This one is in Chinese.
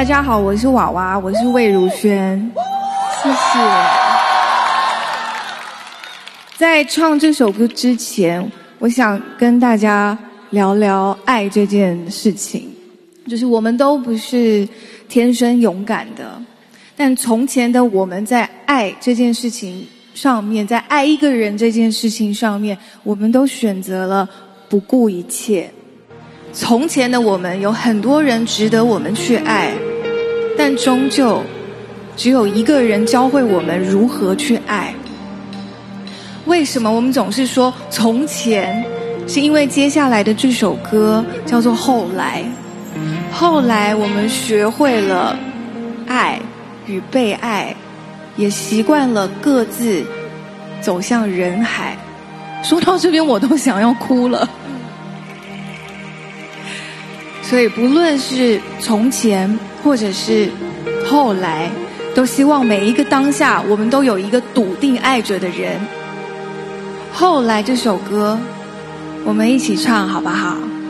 大家好，我是娃娃，我是魏如萱，谢谢。在唱这首歌之前，我想跟大家聊聊爱这件事情。就是我们都不是天生勇敢的，但从前的我们在爱这件事情上面，在爱一个人这件事情上面，我们都选择了不顾一切。从前的我们有很多人值得我们去爱，但终究只有一个人教会我们如何去爱。为什么我们总是说从前？是因为接下来的这首歌叫做后来。后来我们学会了爱与被爱，也习惯了各自走向人海。说到这边我都想要哭了。所以不论是从前或者是后来，都希望每一个当下我们都有一个笃定爱着的人。后来这首歌我们一起唱好不好？